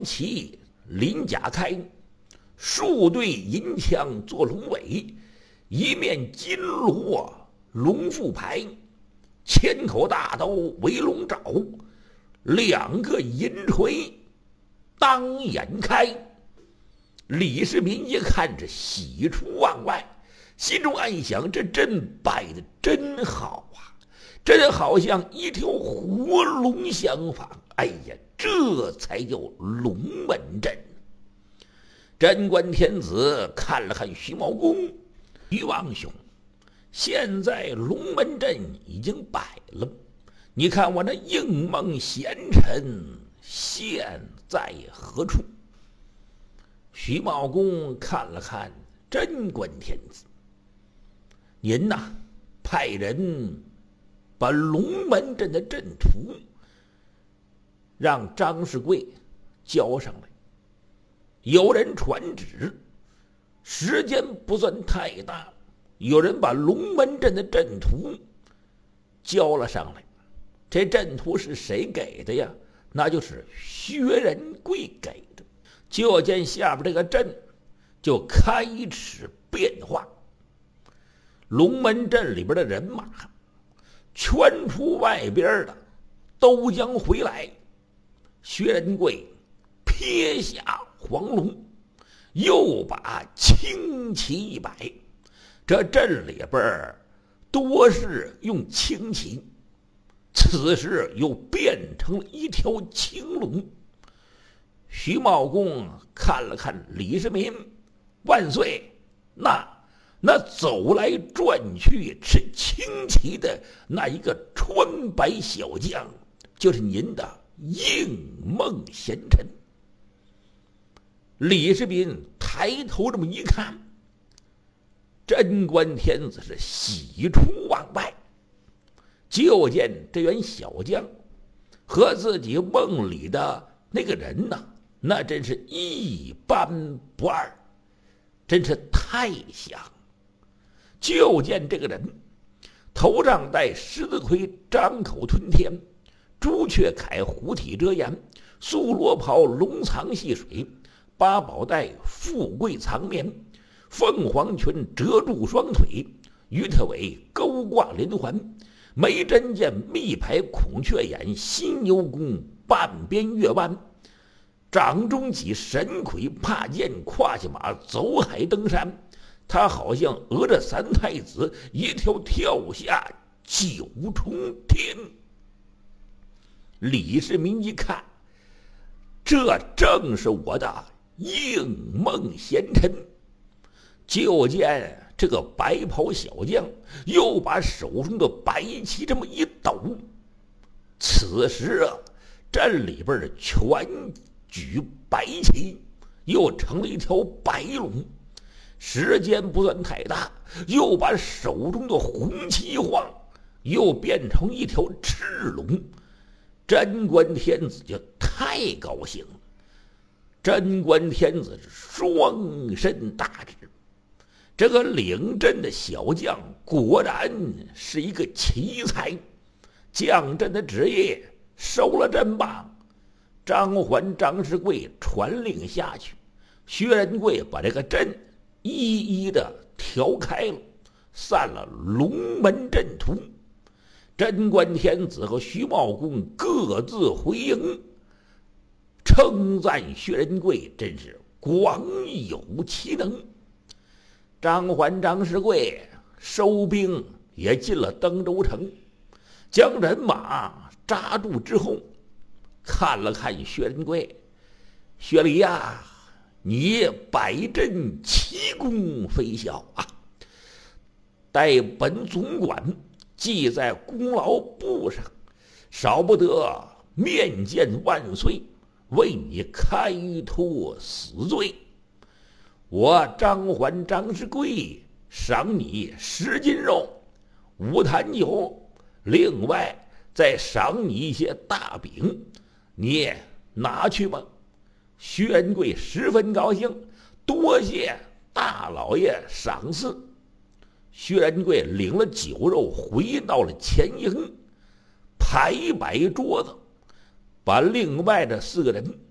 旗鳞甲开，数对银枪做龙尾，一面金锣龙腹牌，千口大刀为龙爪，两个银锤当眼开。李世民一看这喜出望外，心中暗想：这阵摆的真好啊，真好像一条活龙相仿。哎呀，这才叫龙门阵。贞观天子看了看徐茂公，徐王兄，现在龙门阵已经摆了，你看我那应蒙贤臣现在何处？徐茂公看了看贞观天子，您呐，派人把龙门阵的阵图让张士贵交上来。有人传旨，时间不算太大，有人把龙门阵的阵图交了上来。这阵图是谁给的呀？那就是薛仁贵给的。就见下边这个阵就开始变化，龙门阵里边的人马圈出外边的都将回来。薛仁贵撇下黄龙，又把轻骑一摆，这阵里边多是用轻骑，此时又变成了一条青龙。徐茂公看了看李世民，万岁，那走来转去是轻骑的那一个穿白小将，就是您的应孟贤臣。李世民抬头这么一看，贞观天子是喜出望外，就见这员小将和自己梦里的那个人呢，那真是一般不二，真是太像。就见这个人头上戴狮子盔，张口吞天，朱雀铠虎体遮颜，素罗袍龙藏戏水，八宝带富贵藏棉，凤凰裙遮住双腿，鱼特尾钩挂连环，眉针剑密排孔雀眼，犀牛弓半边月弯，掌中戟神魁怕剑，胯下马走海登山。他好像讹着三太子一条跳下九重天。李世民一看，这正是我的应孟贤臣。就见这个白袍小将又把手中的白旗这么一抖，此时啊，阵里边的全举白旗，又成了一条白龙。时间不算太大，又把手中的红旗一晃，又变成一条赤龙。贞观天子就太高兴了。贞观天子是双身大志，这个领阵的小将果然是一个奇才。将阵的旨意收了阵吧。张环、张士贵传令下去，薛仁贵把这个阵一一的调开了，散了龙门阵图。贞观天子和徐茂公各自回应，称赞薛仁贵真是广有其能。张环、张士贵收兵也进了登州城，将人马扎住之后，看了看薛仁贵，薛礼呀，你摆阵奇功非小啊！待本总管记在功劳簿上，少不得面见万岁，为你开脱死罪。我张环、张士贵赏你10斤肉，5坛酒，另外再赏你一些大饼，你拿去吧。薛仁贵十分高兴，多谢大老爷赏赐。薛仁贵领了酒肉回到了前营，排摆桌子，把另外的4个人